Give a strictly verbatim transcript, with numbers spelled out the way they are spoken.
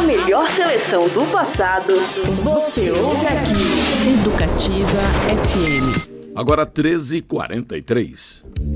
melhor seleção do passado, você ouve aqui. Educativa F M. Agora treze e quarenta e três.